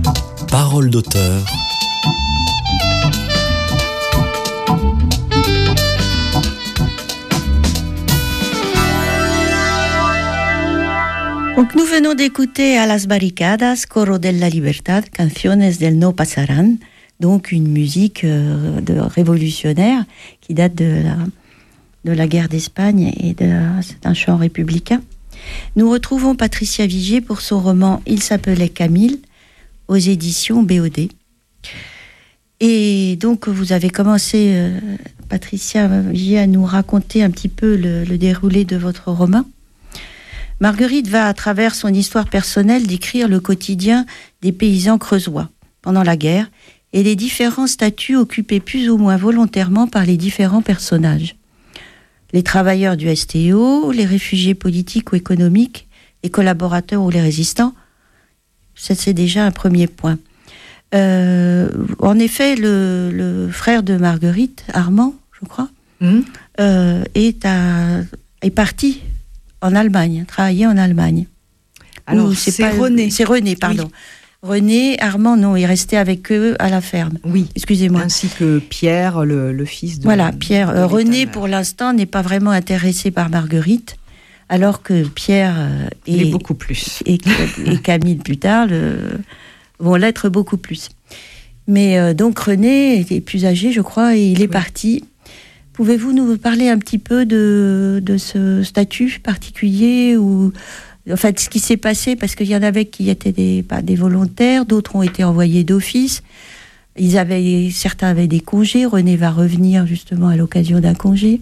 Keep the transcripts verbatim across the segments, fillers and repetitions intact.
Parole d'auteur. Donc nous venons d'écouter A las barricadas, Coro de la Libertad, Canciones del No Pasarán, donc une musique euh, de révolutionnaire qui date de la, de la guerre d'Espagne et de, c'est un chant républicain. Nous retrouvons Patricia Vigier pour son roman Il s'appelait Camille aux éditions B O D. Et donc vous avez commencé, euh, Patricia Vigier, à nous raconter un petit peu le, le déroulé de votre roman. Marguerite va, à travers son histoire personnelle, décrire le quotidien des paysans creusois pendant la guerre et les différents statuts occupés plus ou moins volontairement par les différents personnages. Les travailleurs du S T O, les réfugiés politiques ou économiques, les collaborateurs ou les résistants, ça, c'est déjà un premier point. Euh, en effet, le, le frère de Marguerite, Armand, je crois, mmh. euh, est, à, est parti en Allemagne, travailler en Allemagne. Alors, c'est, c'est pas, René. C'est René, pardon. Oui. René, Armand, non, il restait avec eux à la ferme. Oui, excusez-moi. Ainsi que Pierre, le, le fils de... Voilà, Pierre. Euh, René, pour l'instant, n'est pas vraiment intéressé par Marguerite, alors que Pierre euh, et, il est beaucoup plus. Et, et Camille, plus tard, le, vont l'être beaucoup plus. Mais euh, donc, René est plus âgé, je crois, et il est oui. parti... Pouvez-vous nous parler un petit peu de, de ce statut particulier ou en fait ce qui s'est passé, parce qu'il y en avait qui étaient des, pas des volontaires, d'autres ont été envoyés d'office. Ils avaient, certains avaient des congés. René va revenir justement à l'occasion d'un congé.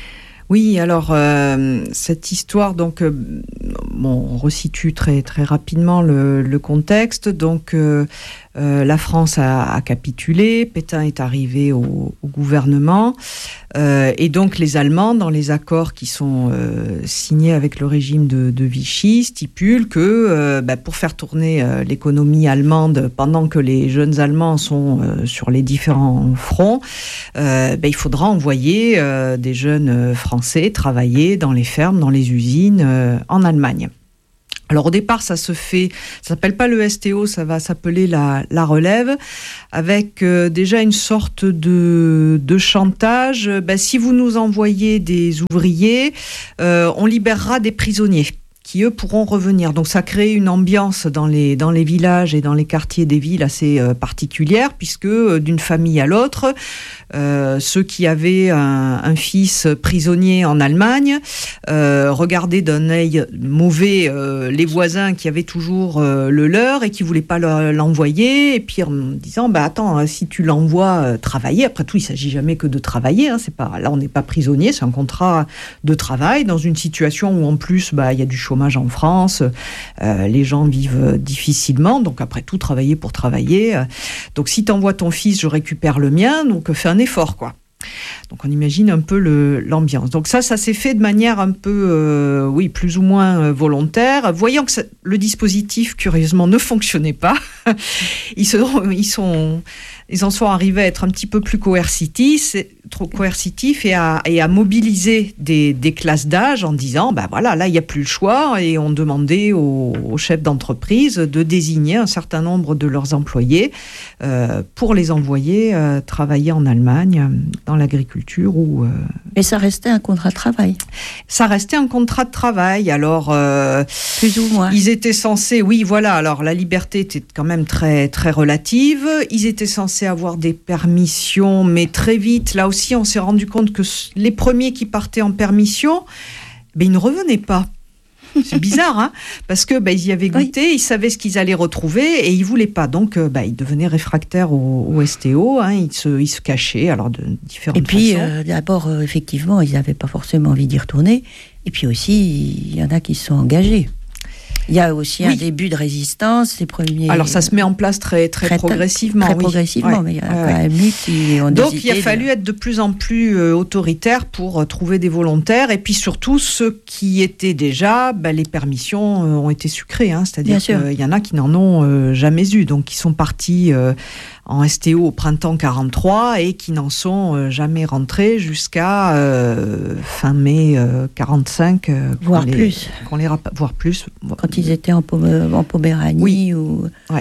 Oui, alors euh, cette histoire, donc, euh, bon, on resitue très très rapidement le, le contexte. Donc, euh, euh, la France a, a capitulé, Pétain est arrivé au, au gouvernement, euh, et donc les Allemands, dans les accords qui sont euh, signés avec le régime de, de Vichy, stipulent que euh, bah, pour faire tourner euh, l'économie allemande pendant que les jeunes Allemands sont euh, sur les différents fronts, euh, bah, il faudra envoyer euh, des jeunes Français travailler dans les fermes, dans les usines euh, en Allemagne. Alors au départ, ça se fait, ça s'appelle pas le S T O, ça va s'appeler la, la relève, avec euh, déjà une sorte de, de chantage. Ben, si vous nous envoyez des ouvriers, euh, on libérera des prisonniers qui, eux, pourront revenir. Donc ça crée une ambiance dans les, dans les villages et dans les quartiers des villes assez euh, particulière, puisque euh, d'une famille à l'autre, euh, ceux qui avaient un, un fils prisonnier en Allemagne euh, regardaient d'un œil mauvais euh, les voisins qui avaient toujours euh, le leur et qui ne voulaient pas le, l'envoyer, et puis en disant bah, « Attends, si tu l'envoies euh, travailler », après tout, il ne s'agit jamais que de travailler, hein, c'est pas, là on n'est pas prisonnier, c'est un contrat de travail dans une situation où en plus bah, il y a du chômage en France, euh, les gens vivent difficilement, donc après tout, travailler pour travailler. Euh, donc si tu envoies ton fils, je récupère le mien, donc fais un effort, quoi. Donc on imagine un peu le, l'ambiance. Donc ça, ça s'est fait de manière un peu, euh, oui, plus ou moins euh, volontaire. Voyant que ça, le dispositif, curieusement, ne fonctionnait pas, ils, se, ils, sont, ils en sont arrivés à être un petit peu plus coercitifs, trop coercitifs et à, et à mobiliser des, des classes d'âge en disant, ben voilà, là, il n'y a plus le choix. Et on demandait aux, aux chefs d'entreprise de désigner un certain nombre de leurs employés euh, pour les envoyer euh, travailler en Allemagne, dans l'agriculture. Ou, euh... Mais ça restait un contrat de travail. Ça restait un contrat de travail. Alors, euh, plus ou moins. Ils étaient censés, oui, voilà. Alors, la liberté était quand même très, très relative. Ils étaient censés avoir des permissions, mais très vite, là aussi, on s'est rendu compte que les premiers qui partaient en permission, ben, ils ne revenaient pas. C'est bizarre, hein, parce que bah, ils y avaient goûté, oui. Ils savaient ce qu'ils allaient retrouver et ils voulaient pas. Donc, bah, ils devenaient réfractaires au, au S T O. Hein, ils se, ils se cachaient, alors de différentes façons. Et puis, euh, d'abord, euh, effectivement, ils n'avaient pas forcément envie d'y retourner. Et puis aussi, il y en a qui se sont engagés. Il y a aussi oui. un début de résistance, les premiers... Alors, ça se met en place très, très, très progressivement. Très oui. progressivement, ouais. mais il y a ouais. quand même eu qui ont Donc, hésité, il a fallu de... être de plus en plus euh, autoritaire pour euh, trouver des volontaires. Et puis, surtout, ceux qui étaient déjà, bah, les permissions euh, ont été sucrées. Hein, c'est-à-dire qu'il y en a qui n'en ont euh, jamais eu. Donc, qui sont partis euh, en S T O au printemps quarante-trois et qui n'en sont euh, jamais rentrés jusqu'à euh, fin mai euh, quarante-cinq. Euh, voire les, plus. Qu'on les rap- voire plus. Quand ils étaient en, Pom- en Poméranie oui. ou ouais.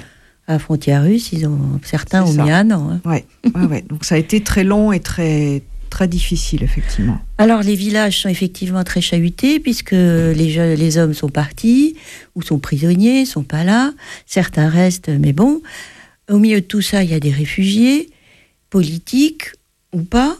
à la frontière russe, ils ont, certains C'est ont ça. mis un an. Hein. Ouais, ouais, ouais. Donc ça a été très long et très, très difficile, effectivement. Alors les villages sont effectivement très chahutés puisque les, jeunes, les hommes sont partis ou sont prisonniers, sont pas là. Certains restent, mais bon. Au milieu de tout ça, il y a des réfugiés, politiques ou pas.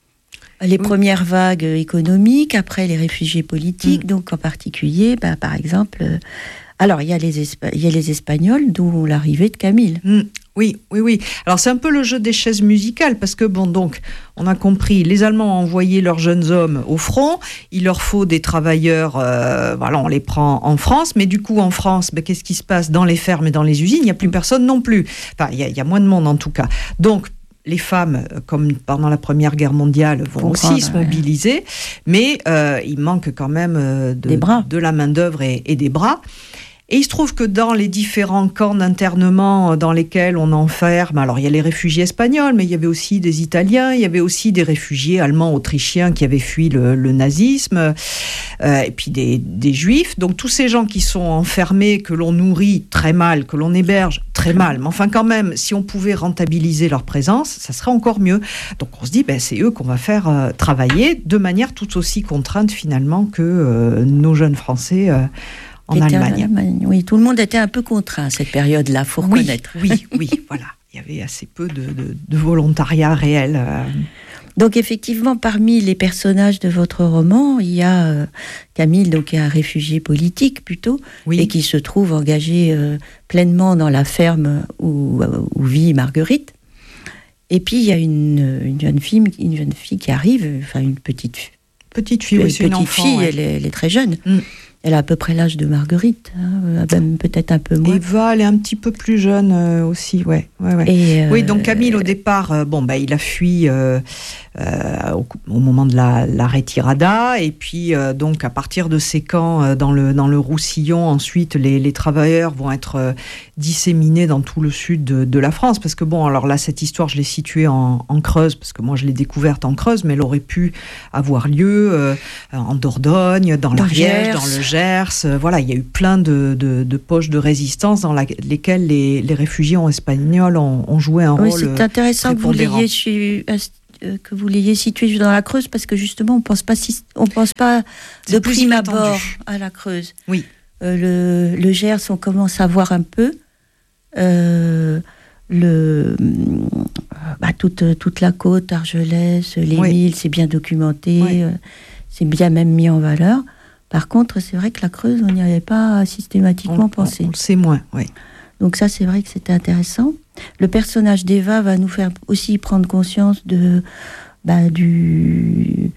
Les oui. premières vagues économiques, après les réfugiés politiques, mmh. donc en particulier, bah, par exemple... Euh, alors, il y, a les Espa- il y a les Espagnols, d'où l'arrivée de Camille. Mmh. Oui, oui, oui. Alors, c'est un peu le jeu des chaises musicales, parce que, bon, donc, on a compris, les Allemands ont envoyé leurs jeunes hommes au front, il leur faut des travailleurs, euh, voilà, on les prend en France, mais du coup, en France, ben, qu'est-ce qui se passe dans les fermes et dans les usines ? Il n'y a plus personne non plus. Enfin, il y, y a moins de monde, en tout cas. Donc, les femmes, comme pendant la Première Guerre mondiale, vont Pour aussi prendre, se mobiliser, ouais. mais euh, il manque quand même de, des bras. de la main-d'œuvre et, et des bras. Et il se trouve que dans les différents camps d'internement dans lesquels on enferme, alors il y a les réfugiés espagnols, mais il y avait aussi des Italiens, il y avait aussi des réfugiés allemands, autrichiens qui avaient fui le, le nazisme, euh, et puis des, des juifs. Donc tous ces gens qui sont enfermés, que l'on nourrit très mal, que l'on héberge très mal, mais enfin quand même, si on pouvait rentabiliser leur présence, ça serait encore mieux. Donc on se dit, ben, c'est eux qu'on va faire euh, travailler de manière tout aussi contrainte finalement que euh, nos jeunes Français euh, En Allemagne. en Allemagne. Oui, tout le monde était un peu contraint à cette période-là, il faut oui, reconnaître. Oui, oui, voilà. Il y avait assez peu de, de, de volontariat réel. Euh... Donc effectivement, parmi les personnages de votre roman, il y a euh, Camille, donc un réfugié politique plutôt, oui. et qui se trouve engagé euh, pleinement dans la ferme où, où vit Marguerite. Et puis il y a une, une jeune fille, une jeune fille qui arrive, enfin une petite fille. Petite fille, oui, c'est une petite enfant, fille, ouais. elle, est, elle est très jeune. Mm. Elle a à peu près l'âge de Marguerite, hein, même peut-être un peu moins. Eva, elle est un petit peu plus jeune euh, aussi, ouais. ouais, ouais. Et euh, oui, donc Camille, au départ, euh, bon, bah, il a fui euh, euh, au, au moment de la, la retirada, et puis euh, donc à partir de ces camps euh, dans le dans le Roussillon, ensuite les, les travailleurs vont être euh, disséminés dans tout le sud de, de la France, parce que bon, alors là cette histoire, je l'ai située en, en Creuse, parce que moi je l'ai découverte en Creuse, mais elle aurait pu avoir lieu euh, en Dordogne, dans, dans l'Ariège, dans le Gers, euh, voilà, il y a eu plein de, de, de poches de résistance dans la, lesquelles les, les réfugiés espagnols ont, ont joué un oui, rôle. C'est intéressant que vous, l'ayez, que vous l'ayez situé dans la Creuse, parce que justement, on pense pas, on pense pas de prime abord à la Creuse. Oui. Euh, le, le Gers, on commence à voir un peu. Euh, le, bah, toute, toute la côte, Argelès, les oui. Milles, c'est bien documenté, oui. euh, c'est bien même mis en valeur. Par contre, c'est vrai que la Creuse, on n'y avait pas systématiquement on, pensé. On, on le sait moins, oui. Donc ça, c'est vrai que c'était intéressant. Le personnage d'Eva va nous faire aussi prendre conscience de, bah, du...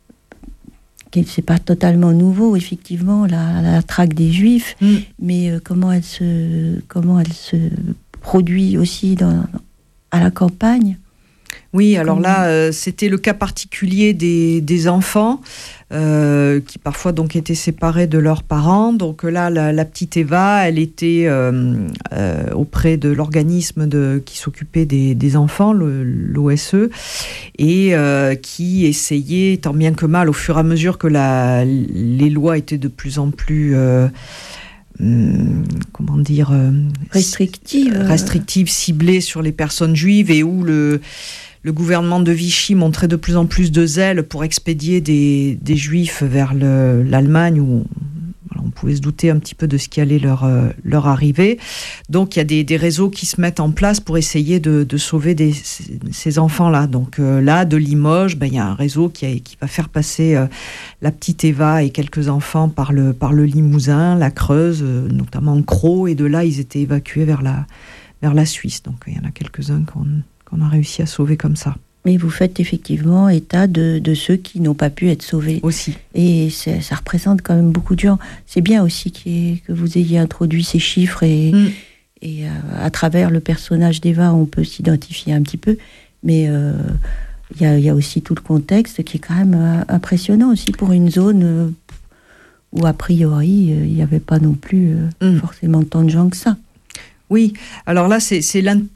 C'est pas totalement nouveau, effectivement, la, la traque des Juifs, mm. mais euh, comment elle se, comment elle se produit aussi dans, à la campagne. Oui, alors là, euh, c'était le cas particulier des, des enfants euh, qui parfois donc étaient séparés de leurs parents. Donc là, la, la petite Eva, elle était euh, euh, auprès de l'organisme de, qui s'occupait des, des enfants, le, l'O S E, et euh, qui essayait, tant bien que mal, au fur et à mesure que la, les lois étaient de plus en plus... Euh, Hum, comment dire euh, restrictive restrictive ciblée sur les personnes juives, et où le le gouvernement de Vichy montrait de plus en plus de zèle pour expédier des des juifs vers le, l'Allemagne, où on pouvait se douter un petit peu de ce qui allait leur, euh, leur arriver. Donc il y a des, des réseaux qui se mettent en place pour essayer de, de sauver des, ces, ces enfants-là. Donc euh, là, de Limoges, ben, il y a un réseau qui, a, qui va faire passer euh, la petite Eva et quelques enfants par le, par le Limousin, la Creuse, euh, notamment Crau, et de là, ils étaient évacués vers la, vers la Suisse. Donc il y en a quelques-uns qu'on, qu'on a réussi à sauver comme ça. Mais vous faites effectivement état de, de ceux qui n'ont pas pu être sauvés. Aussi. Et c'est, ça représente quand même beaucoup de gens. C'est bien aussi que vous ayez introduit ces chiffres et, mm. et euh, à travers le personnage d'Eva, on peut s'identifier un petit peu. Mais il euh, y, a, y a aussi tout le contexte qui est quand même euh, impressionnant aussi pour une zone euh, où a priori il euh, n'y avait pas non plus euh, mm. forcément tant de gens que ça. Oui, alors là c'est, c'est l'un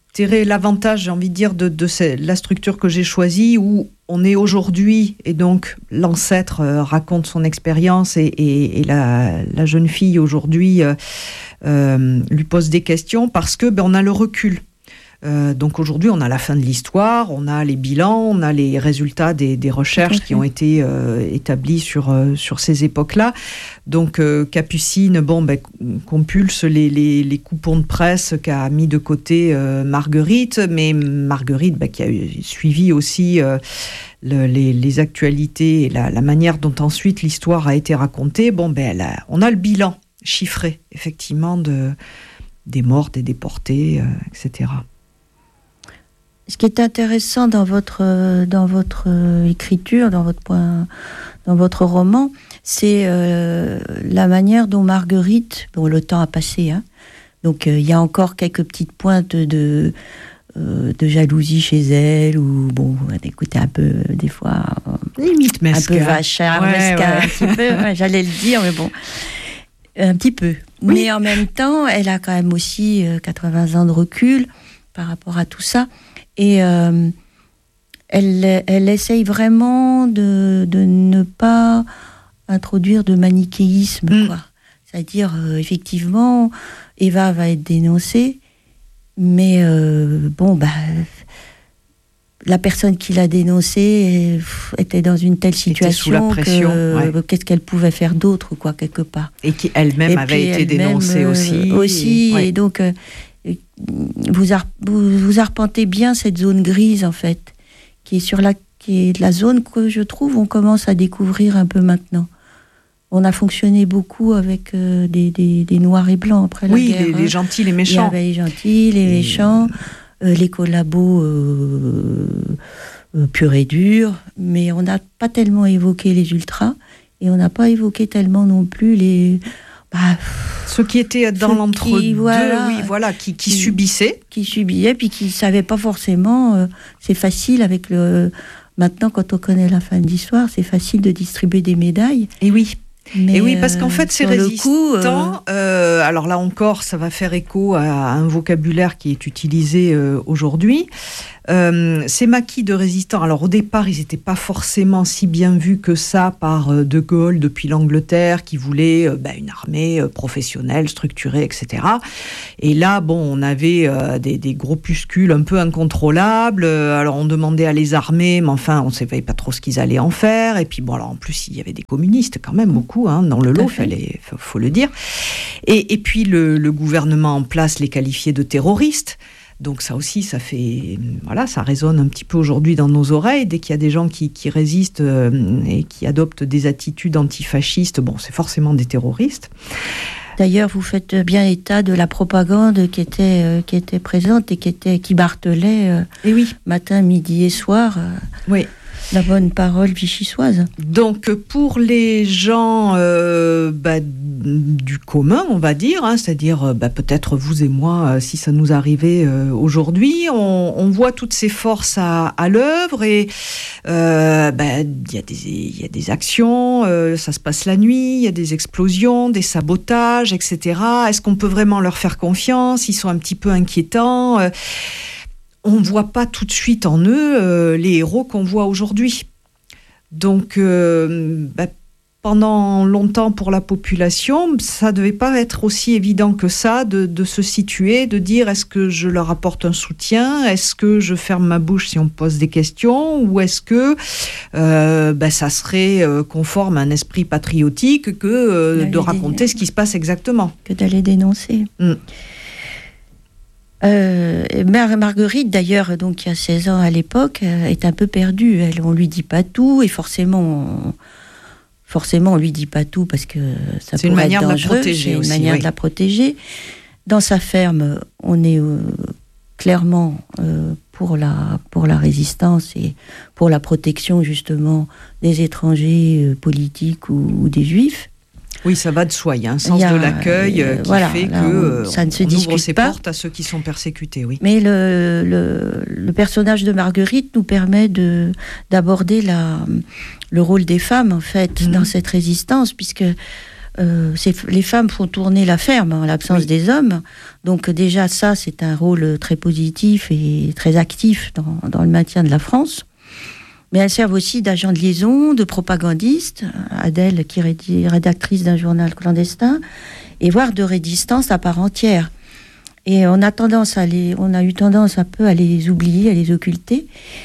tirer l'avantage, j'ai envie de dire, de, de ces, la structure que j'ai choisie, où on est aujourd'hui, et donc l'ancêtre euh, raconte son expérience, et, et, et la, la jeune fille aujourd'hui euh, euh, lui pose des questions, parce que ben, on a le recul. Euh, donc aujourd'hui, on a la fin de l'histoire, on a les bilans, on a les résultats des, des recherches okay. qui ont été euh, établies sur, euh, sur ces époques-là. Donc euh, Capucine, bon, ben, compulse les, les, les coupons de presse qu'a mis de côté euh, Marguerite, mais Marguerite ben, qui a suivi aussi euh, le, les, les actualités et la, la manière dont ensuite l'histoire a été racontée. Bon, ben, elle a, on a le bilan chiffré, effectivement, de, des morts, des déportés, euh, et cetera. Ce qui est intéressant dans votre, dans votre écriture, dans votre, point, dans votre roman, c'est euh, la manière dont Marguerite, bon, le temps a passé, hein, donc il euh, y a encore quelques petites pointes de, euh, de jalousie chez elle, ou bon, écoutez, un peu, des fois, euh, limite mesquin. Un peu vachard, ouais, mesquin, ouais. un petit peu, ouais, j'allais le dire, mais bon, un petit peu. Oui. Mais en même temps, elle a quand même aussi euh, quatre-vingts ans de recul par rapport à tout ça. Et euh, elle, elle essaye vraiment de, de ne pas introduire de manichéisme, mmh. quoi. C'est-à-dire, euh, effectivement, Eva va être dénoncée, mais euh, bon, bah, la personne qui l'a dénoncée était dans une telle situation était sous la pression, que ouais. qu'est-ce qu'elle pouvait faire d'autre, quoi, quelque part. Et qui elle-même et avait été elle-même, dénoncée euh, aussi. Aussi, et, ouais. et donc... Euh, Vous, ar- vous, vous arpentez bien cette zone grise, en fait, qui est, sur la, qui est la zone que je trouve on commence à découvrir un peu maintenant. On a fonctionné beaucoup avec euh, des, des, des noirs et blancs après la oui, guerre. Oui, les, les gentils, les méchants. Il y avait les gentils, les et... méchants, euh, les collabos euh, euh, purs et durs, mais on n'a pas tellement évoqué les ultras, et on n'a pas évoqué tellement non plus les... Bah, ceux qui étaient dans l'entre-deux, voilà, oui, voilà, qui, qui, qui subissaient. Qui subillaient, puis qui ne savaient pas forcément... Euh, c'est facile avec le... Maintenant, quand on connaît la fin de l'histoire, c'est facile de distribuer des médailles. Et oui. Mais et oui, parce qu'en fait, ces résistants, coup, euh... euh, alors là encore, ça va faire écho à un vocabulaire qui est utilisé euh, aujourd'hui. Euh, ces maquis de résistants, alors au départ, ils n'étaient pas forcément si bien vus que ça par euh, De Gaulle depuis l'Angleterre, qui voulait euh, bah, une armée euh, professionnelle, structurée, et cetera. Et là, bon, on avait euh, des, des groupuscules un peu incontrôlables. Euh, alors on demandait à les armer, mais enfin, on ne savait pas trop ce qu'ils allaient en faire. Et puis bon, alors en plus, il y avait des communistes quand même beaucoup hein, dans le lot, il faut, faut le dire. Et, et puis le, le gouvernement en place les qualifiait de terroristes. Donc ça aussi, ça fait, voilà, ça résonne un petit peu aujourd'hui dans nos oreilles. Dès qu'il y a des gens qui, qui résistent euh, et qui adoptent des attitudes antifascistes, bon, c'est forcément des terroristes. D'ailleurs, vous faites bien état de la propagande qui était, euh, qui était présente et qui, était, qui martelait euh, et oui. matin, midi et soir. Euh, oui. La bonne parole vichysoise. Donc, pour les gens euh, bah, du commun, on va dire, hein, c'est-à-dire bah, peut-être vous et moi, si ça nous arrivait euh, aujourd'hui, on, on voit toutes ces forces à, à l'œuvre et euh, bah, y a des, y a des actions, euh, ça se passe la nuit, il y a des explosions, des sabotages, et cetera. Est-ce qu'on peut vraiment leur faire confiance ? Ils sont un petit peu inquiétants. Euh, on ne voit pas tout de suite en eux euh, les héros qu'on voit aujourd'hui. Donc, euh, bah, pendant longtemps pour la population, ça ne devait pas être aussi évident que ça de, de se situer, de dire est-ce que je leur apporte un soutien, est-ce que je ferme ma bouche si on me pose des questions, ou est-ce que euh, bah, ça serait euh, conforme à un esprit patriotique que euh, de raconter ce qui se passe exactement. Que d'aller dénoncer. Mm. Euh, Mère Marguerite, d'ailleurs, donc qui a seize ans à l'époque, euh, est un peu perdue. Elle, on lui dit pas tout, et forcément, on, forcément, on lui dit pas tout parce que ça c'est pourrait une être dangereux. C'est une aussi, manière oui. de la protéger. Dans sa ferme, on est euh, clairement euh, pour la pour la résistance et pour la protection justement des étrangers euh, politiques ou, ou des juifs. Oui, ça va de soi. Il y a un sens a, de l'accueil euh, qui voilà, fait là, que on, ça ne se on discute ouvre ses pas. portes à ceux qui sont persécutés. Oui. Mais le, le, le personnage de Marguerite nous permet de, d'aborder la, le rôle des femmes, en fait, mmh. dans cette résistance, puisque euh, c'est, les femmes font tourner la ferme en l'absence oui. des hommes. Donc déjà, ça, c'est un rôle très positif et très actif dans, dans le maintien de la France. Mais elles servent aussi d'agents de liaison, de propagandistes. Adèle, qui est rédactrice d'un journal clandestin, et voire de résistance à part entière. Et on a tendance à les, on a eu tendance un peu à les oublier, à les occulter.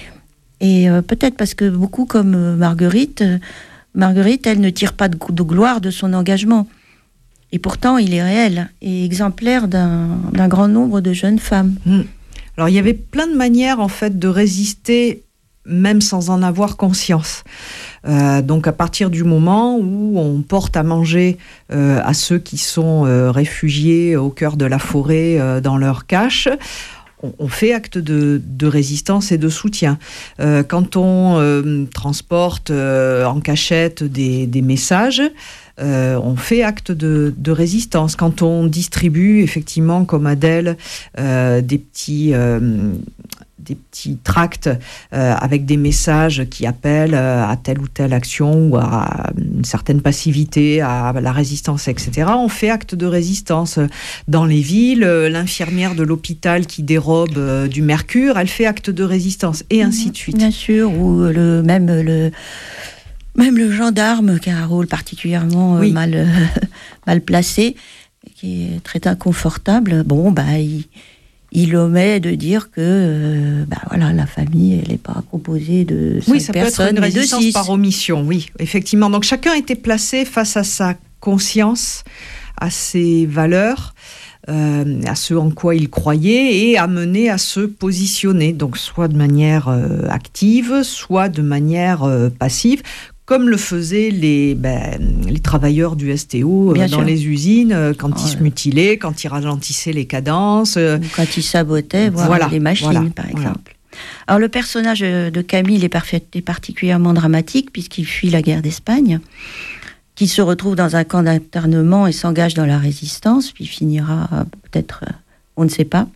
Et euh, peut-être parce que beaucoup comme euh, Marguerite, euh, Marguerite, elle ne tire pas de, de gloire de son engagement. Et pourtant, il est réel et exemplaire d'un, d'un grand nombre de jeunes femmes. Mmh. Alors, il y avait plein de manières, en fait, de résister, même sans en avoir conscience. Euh, donc, à partir du moment où on porte à manger euh, à ceux qui sont euh, réfugiés au cœur de la forêt euh, dans leur cache, on fait acte de, de résistance et de soutien. Euh, quand on euh, transporte euh, en cachette des, des messages, euh, on fait acte de, de résistance. Quand on distribue, effectivement, comme Adèle, euh, des petits... Euh, des petits tracts euh, avec des messages qui appellent euh, à telle ou telle action ou à une certaine passivité, à la résistance, et cetera. On fait acte de résistance. Dans les villes, euh, l'infirmière de l'hôpital qui dérobe euh, du mercure, elle fait acte de résistance, et ainsi de suite. Bien sûr, ou le, même, le, même le gendarme qui a un rôle particulièrement oui. euh, mal, euh, mal placé, qui est très inconfortable, bon, bah, il... il omet de dire que euh, bah voilà, la famille, elle n'est pas composée de cinq oui, ça personnes, peut être une résistance de six. Par omission, oui, effectivement. Donc chacun était placé face à sa conscience, à ses valeurs, euh, à ce en quoi il croyait, et amené à se positionner, donc soit de manière euh, active, soit de manière euh, passive, comme le faisaient les, ben, les travailleurs du S T O euh, dans sûr. Les usines, euh, quand oh, ils se mutilaient, quand ils ralentissaient les cadences. Euh, quand ils sabotaient, voire voilà, les machines, voilà, par exemple. Voilà. Alors, le personnage de Camille est, parfait, est particulièrement dramatique, puisqu'il fuit la guerre d'Espagne, qui se retrouve dans un camp d'internement et s'engage dans la résistance, puis finira euh, peut-être, euh, on ne sait pas.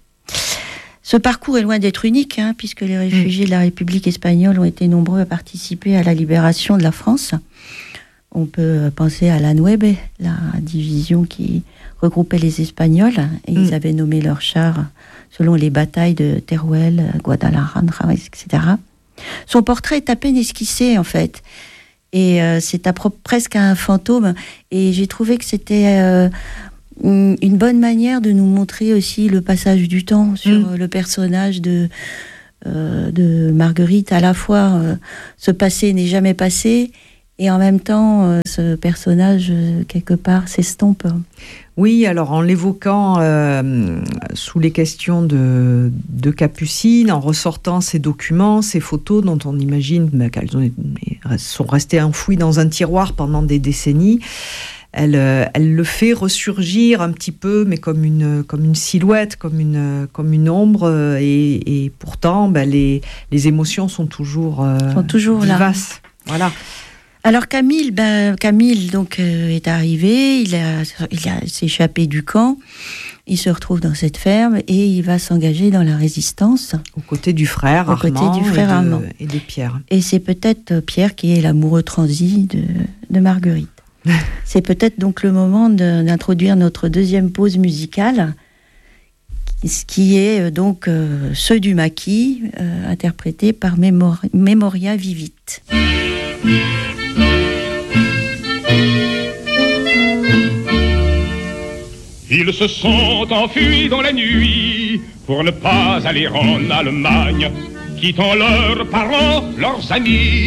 Ce parcours est loin d'être unique, hein, puisque les réfugiés de la République espagnole ont été nombreux à participer à la libération de la France. On peut penser à la Nueve, la division qui regroupait les Espagnols, et mmh. ils avaient nommé leurs chars selon les batailles de Teruel, Guadalajara, et cetera. Son portrait est à peine esquissé, en fait, et euh, c'est à pro- presque un fantôme, et j'ai trouvé que c'était... Euh, une bonne manière de nous montrer aussi le passage du temps sur mmh. le personnage de, euh, de Marguerite. À la fois, euh, ce passé n'est jamais passé, et en même temps, euh, ce personnage, euh, quelque part, s'estompe. Oui, alors en l'évoquant euh, sous les questions de, de Capucine, en ressortant ces documents, ces photos dont on imagine bah, qu'elles ont, sont restées enfouies dans un tiroir pendant des décennies, Elle, elle le fait ressurgir un petit peu, mais comme une, comme une silhouette, comme une, comme une ombre, et, et pourtant, ben, les, les émotions sont toujours, euh, sont toujours vivaces. Là. Voilà. Alors Camille, ben, Camille donc, euh, est arrivé, il, a, il a, s'est échappé du camp, il se retrouve dans cette ferme et il va s'engager dans la résistance. Aux côtés du frère Aux Armand, côtés du frère et, de, Armand. et de Pierre. Et c'est peut-être Pierre qui est l'amoureux transi de, de Marguerite. C'est peut-être donc le moment de, d'introduire notre deuxième pause musicale, qui est donc euh, Ceux du maquis, euh, interprété par Mémor- Memoria Vivit. Ils se sont enfuis dans la nuit pour ne pas aller en Allemagne, quittant leurs parents, leurs amis.